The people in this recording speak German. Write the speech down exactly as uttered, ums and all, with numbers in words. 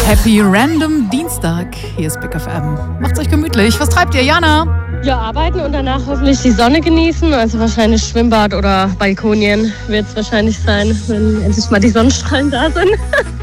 Happy Random Dienstag. Hier ist Big F M. Macht's euch gemütlich. Was treibt ihr, Jana? Ja, arbeiten und danach hoffentlich die Sonne genießen. Also wahrscheinlich Schwimmbad oder Balkonien wird es wahrscheinlich sein, wenn endlich mal die Sonnenstrahlen da sind.